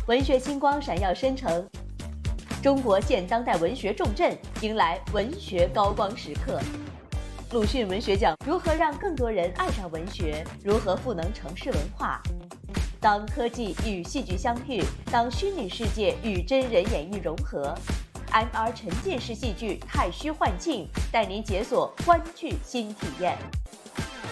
文学星光闪耀生成，中国现当代文学重镇迎来文学高光时刻。鲁迅文学奖如何让更多人爱上文学？如何赋能城市文化？当科技与戏剧相遇，当虚拟世界与真人演绎融合 ，MR 沉浸式戏剧太虚幻境带您解锁观剧新体验。